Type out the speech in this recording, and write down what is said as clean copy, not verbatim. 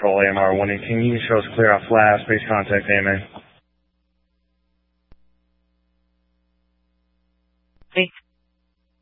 Patrol AMR 118. You can show us clear out flat, space contact, AMA. Space